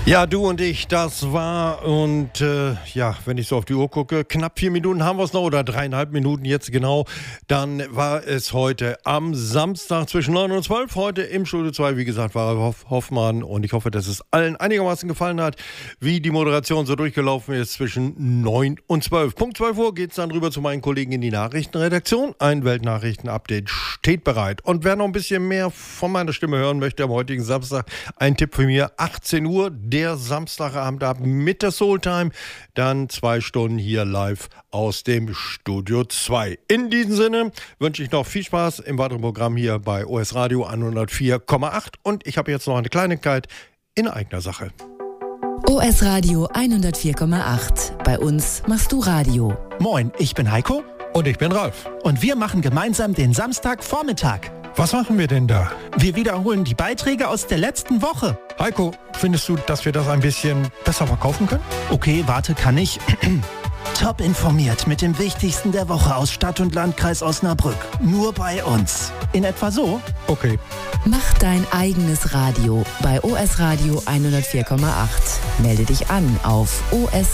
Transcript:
Ja, du und ich, das war und wenn ich so auf die Uhr gucke, knapp 4 Minuten haben wir es noch oder 3,5 Minuten jetzt genau, dann war es heute am Samstag zwischen 9 und 12, heute im Studio 2, wie gesagt, war Hoffmann und ich hoffe, dass es allen einigermaßen gefallen hat, wie die Moderation so durchgelaufen ist zwischen 9 und 12. Punkt 12 Uhr geht es dann rüber zu meinen Kollegen in die Nachrichtenredaktion. Ein Weltnachrichten-Update steht bereit und wer noch ein bisschen mehr von meiner Stimme hören möchte am heutigen Samstag, ein Tipp von mir, 18 Uhr, der Samstagabend ab mit der Soultime, dann 2 Stunden hier live aus dem Studio 2. In diesem Sinne wünsche ich noch viel Spaß im weiteren Programm hier bei OS Radio 104,8 und ich habe jetzt noch eine Kleinigkeit in eigener Sache. OS Radio 104,8. Bei uns machst du Radio. Moin, ich bin Heiko. Und ich bin Ralf. Und wir machen gemeinsam den Samstagvormittag. Was machen wir denn da? Wir wiederholen die Beiträge aus der letzten Woche. Heiko, findest du, dass wir das ein bisschen besser verkaufen können? Okay, warte, kann ich. Top informiert mit dem Wichtigsten der Woche aus Stadt und Landkreis Osnabrück. Nur bei uns. In etwa so? Okay. Mach dein eigenes Radio bei OS Radio 104,8. Melde dich an auf os